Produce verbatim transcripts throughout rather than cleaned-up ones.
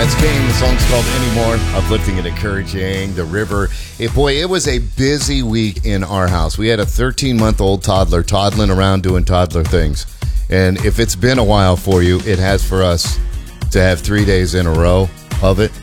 That's Kane. The song's called Anymore. Uplifting and encouraging the river. Hey, boy, it was a busy week in our house. We had a thirteen-month-old toddler toddling around doing toddler things. And if it's been a while for you, it has for us to have three days in a row of it.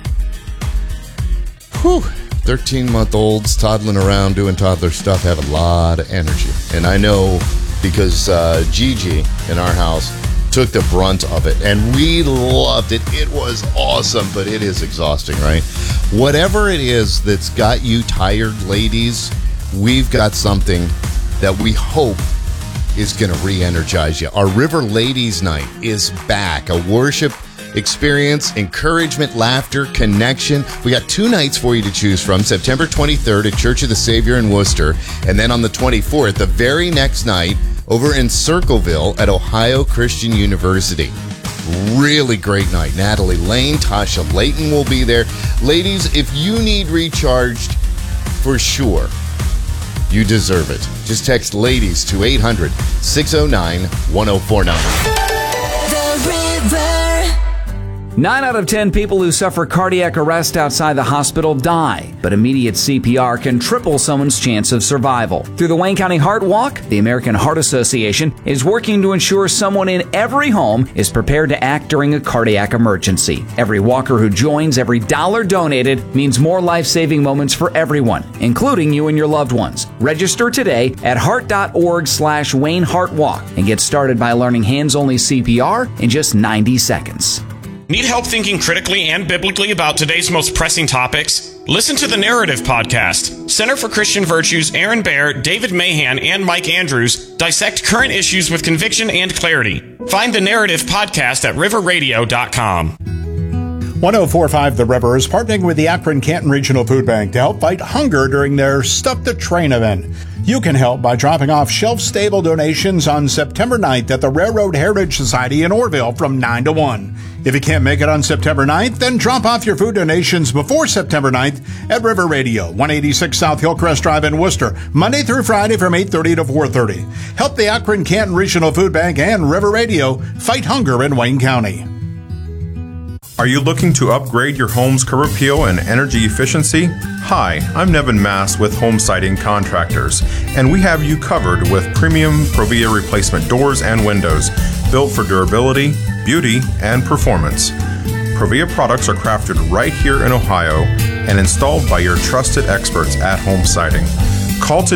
Whew. thirteen-month-olds toddling around doing toddler stuff have a lot of energy. And I know because uh, Gigi in our house took the brunt of it, and we loved it. It was awesome, but it is exhausting, right? Whatever it is that's got you tired, ladies, we've got something that we hope is going to re-energize you. Our River Ladies Night is back. A worship experience, encouragement, laughter, connection. We got two nights for you to choose from. September twenty-third at Church of the Savior in Worcester, and then on the twenty-fourth, the very next night, over in Circleville at Ohio Christian University. Really great night. Natalie Lane, Tasha Layton will be there. Ladies, if you need recharged, for sure, you deserve it. Just text LADIES to eight hundred, six oh nine, one oh four nine. The River. Nine out of ten people who suffer cardiac arrest outside the hospital die, but immediate C P R can triple someone's chance of survival. Through the Wayne County Heart Walk, the American Heart Association is working to ensure someone in every home is prepared to act during a cardiac emergency. Every walker who joins, every dollar donated means more life-saving moments for everyone, including you and your loved ones. Register today at heart.org slash Wayne Heart Walk and get started by learning hands-only C P R in just ninety seconds. Need help thinking critically and biblically about today's most pressing topics? Listen to the Narrative Podcast. Center for Christian Virtues, Aaron Baer, David Mahan, and Mike Andrews dissect current issues with conviction and clarity. Find the Narrative Podcast at river radio dot com. one oh four point five The River is partnering with the Akron Canton Regional Food Bank to help fight hunger during their Stuff the Train event. You can help by dropping off shelf-stable donations on September ninth at the Railroad Heritage Society in Orrville from nine to one. If you can't make it on September ninth, then drop off your food donations before September ninth at River Radio, one eighty-six South Hillcrest Drive in Worcester, Monday through Friday from eight thirty to four thirty. Help the Akron Canton Regional Food Bank and River Radio fight hunger in Wayne County. Are you looking to upgrade your home's curb appeal and energy efficiency? Hi, I'm Nevin Mass with Home Siding Contractors, and we have you covered with premium Provia replacement doors and windows, built for durability, beauty, and performance. Provia products are crafted right here in Ohio and installed by your trusted experts at Home Siding. Call today